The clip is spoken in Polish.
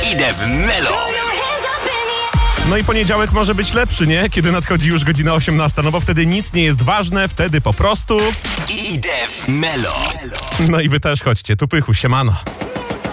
Idę w Melo. No i poniedziałek może być lepszy, nie? Kiedy nadchodzi już godzina 18, no bo wtedy nic nie jest ważne, wtedy po prostu... Idę w Melo. No i wy też chodźcie, tu Pychu, siemano.